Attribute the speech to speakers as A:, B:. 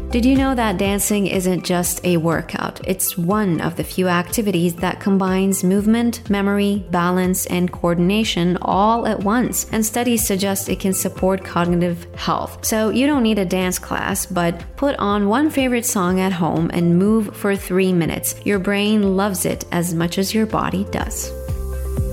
A: Did you know that dancing isn't just a workout? It's one of the few activities that combines movement, memory, balance, and coordination all at once. And studies suggest it can support cognitive health. So you don't need a dance class, but put on one favorite song at home and move for 3 minutes. Your brain loves it as much as your body does.